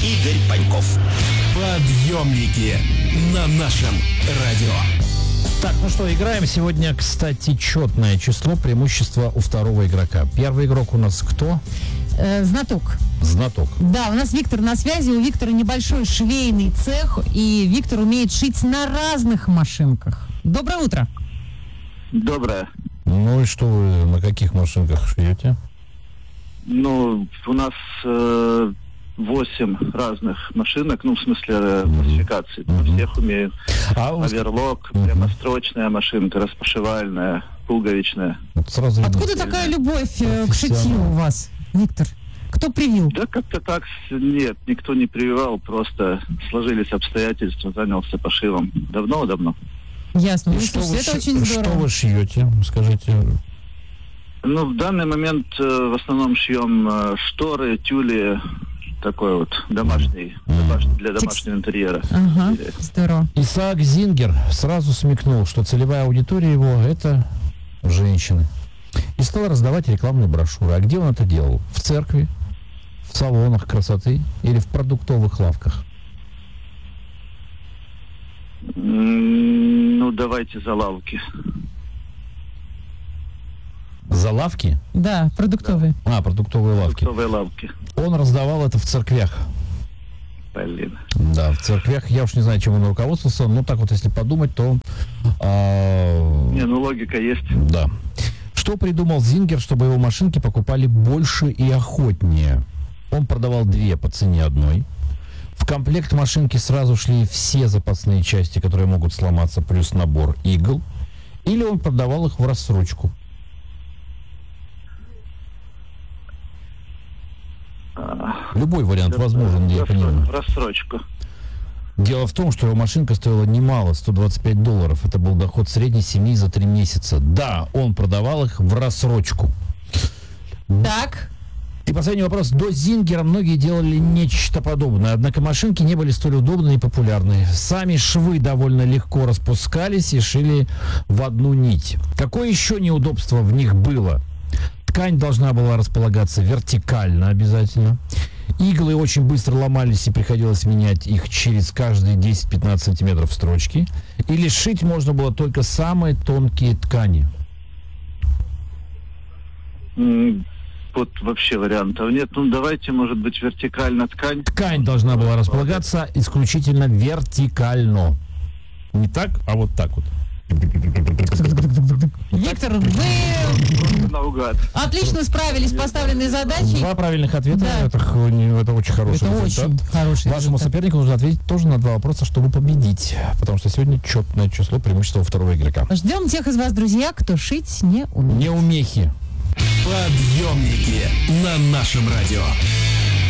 Игорь Паньков. Подъемники на нашем радио. Так, ну что, играем сегодня, кстати, четное число, преимущество у второго игрока. Первый игрок у нас кто? Знаток. Знаток. Да, у нас Виктор на связи. У Виктора небольшой швейный цех, и Виктор умеет шить на разных машинках. Доброе утро. Доброе. Ну и что вы на каких машинках шьете? Ну, у нас 8 разных машинок, ну, в смысле классификаций. Всех умею. Оверлок, прямострочная машинка, распашивальная, пуговичная. Сразу Откуда такая любовь к шитью у вас, Виктор? Кто привил? Да как-то так, нет, никто не прививал, просто сложились обстоятельства, занялся пошивом. Давно-давно. Ясно. Ну, что, слушайте, это очень что здорово. вы шьете, скажите? Ну, в данный момент в основном шьем шторы, тюли, такой вот домашний, для домашнего интерьера. Ага, здорово. Исаак Зингер сразу смекнул, что целевая аудитория его – это женщины. И стал раздавать рекламные брошюры. А где он это делал? В церкви? В салонах красоты? Или в продуктовых лавках? Ну, давайте за лавки. За лавки? Да, продуктовые. Продуктовые лавки. Продуктовые лавки. Он раздавал это в церквях. Блин. Да, в церквях. Я уж не знаю, чем он руководствовался, но так вот, если подумать, то... Не, ну логика есть. Да. Что придумал Зингер, чтобы его машинки покупали больше и охотнее? Он продавал 2 по цене одной. В комплект машинки сразу шли все запасные части, которые могут сломаться, плюс набор игл. Или он продавал их в рассрочку. Любой вариант возможен, я понимаю. В рассрочку. Дело в том, что его машинка стоила немало, $125. Это был доход средней семьи за 3 месяца. Да, он продавал их в рассрочку. Так. И последний вопрос. До Зингера многие делали нечто подобное, однако машинки не были столь удобны и популярны. Сами швы довольно легко распускались и шили в одну нить. Какое еще неудобство в них было? Ткань должна была располагаться вертикально обязательно. Иглы очень быстро ломались, и приходилось менять их через каждые 10-15 сантиметров строчки. Или шить можно было только самые тонкие ткани. Вот вообще вариантов нет. Ну, давайте, может быть, вертикально ткань. Ткань должна была располагаться исключительно вертикально. Не так, а вот так вот. Виктор, вы Наугад. отлично справились с поставленной задачей. 2 правильных ответа. Да. Это очень хороший Это результат. очень хороший Вашему результат. сопернику нужно ответить тоже на 2 вопроса, чтобы победить. Потому что сегодня четное число преимущества у второго игрока. Ждем тех из вас, друзья, кто шить не умеет. Неумехи. Подъемники на нашем радио.